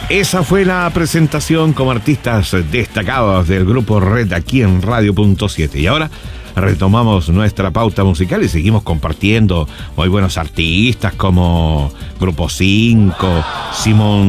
Esa fue la presentación como artistas destacados del grupo Red aquí en Radio.7. Y ahora retomamos nuestra pauta musical y seguimos compartiendo muy buenos artistas como Grupo 5, Simón